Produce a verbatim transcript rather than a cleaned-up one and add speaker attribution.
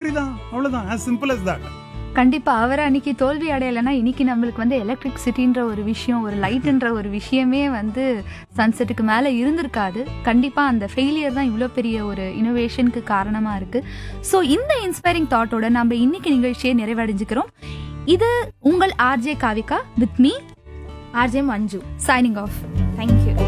Speaker 1: அப்படிதான், அவ்வளவுதான், as simple as that.
Speaker 2: கண்டிப்பா அவர் அன்னைக்கு தோல்வி அடையலைன்னா இன்னைக்கு நம்மளுக்கு வந்து எலக்ட்ரிசிட்டின்ற ஒரு விஷயம், ஒரு லைட்ன்ற ஒரு விஷயமே வந்து சன்செட்டுக்கு மேலே இருந்திருக்காது. கண்டிப்பா அந்த ஃபெயிலியர் தான் இவ்வளோ பெரிய ஒரு இனோவேஷனுக்கு காரணமா இருக்கு. ஸோ இந்த இன்ஸ்பைரிங் தாட்டோட நம்ம இன்னைக்கு நிகழ்ச்சியை நிறைவடைஞ்சுக்கிறோம். இது உங்கள் RJ காவிகா with me
Speaker 3: RJ Manju
Speaker 2: signing off.
Speaker 3: Thank you.